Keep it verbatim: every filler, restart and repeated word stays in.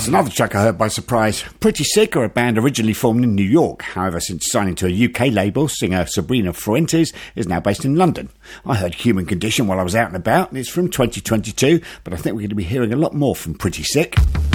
That's another track I heard by surprise. Pretty Sick are a band originally formed in New York. However, since signing to a U K label, singer Sabrina Fuentes is now based in London. I heard Human Condition while I was out and about, and it's from twenty twenty-two, but I think we're going to be hearing a lot more from Pretty Sick.